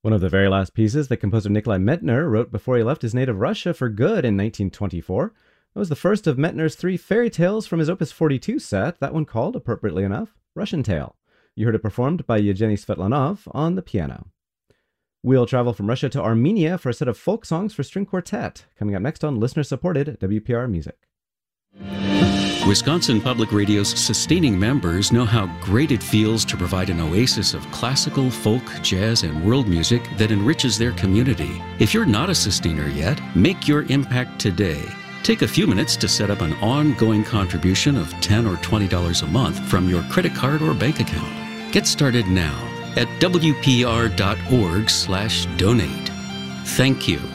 One of the very last pieces that composer Nikolai Medtner wrote before he left his native Russia for good in 1924. That was the first of Medtner's three fairy tales from his Opus 42 set, that one called, appropriately enough, Russian Tale. You heard it performed by Yevgeny Svetlanov on the piano. We'll travel from Russia to Armenia for a set of folk songs for string quartet, coming up next on listener-supported WPR Music. Wisconsin Public Radio's sustaining members know how great it feels to provide an oasis of classical, folk, jazz, and world music that enriches their community. If you're not a sustainer yet, make your impact today. Take a few minutes to set up an ongoing contribution of $10 or $20 a month from your credit card or bank account. Get started now at wpr.org/donate. Thank you.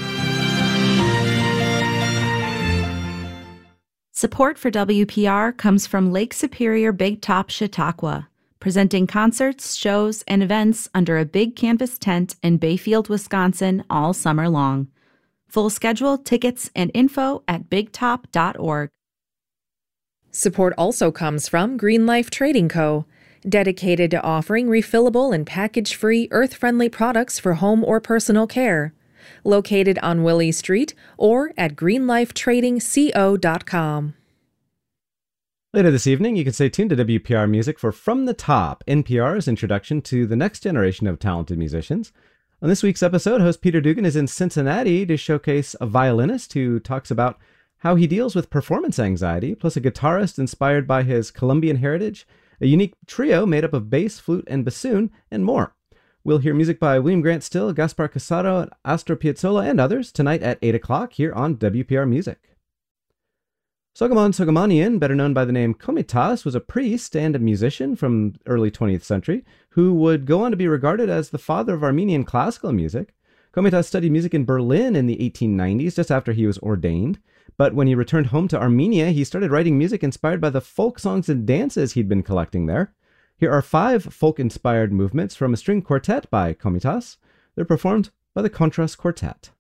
Support for WPR comes from Lake Superior Big Top Chautauqua, presenting concerts, shows, and events under a big canvas tent in Bayfield, Wisconsin all summer long. Full schedule, tickets, and info at bigtop.org. Support also comes from Green Life Trading Co., dedicated to offering refillable and package-free, earth-friendly products for home or personal care. Located on Willie Street or at greenlifetradingco.com. Later this evening, you can stay tuned to WPR Music for From the Top, NPR's introduction to the next generation of talented musicians. On this week's episode, host Peter Dugan is in Cincinnati to showcase a violinist who talks about how he deals with performance anxiety, plus a guitarist inspired by his Colombian heritage, a unique trio made up of bass, flute, and bassoon, and more. We'll hear music by William Grant Still, Gaspar Casado, Astor Piazzolla, and others tonight at 8 o'clock here on WPR Music. Soghomon Soghomonian, better known by the name Komitas, was a priest and a musician from early 20th century who would go on to be regarded as the father of Armenian classical music. Komitas studied music in Berlin in the 1890s, just after he was ordained. But when he returned home to Armenia, he started writing music inspired by the folk songs and dances he'd been collecting there. Here are 5 folk-inspired movements from a string quartet by Komitas. They're performed by the Contras Quartet.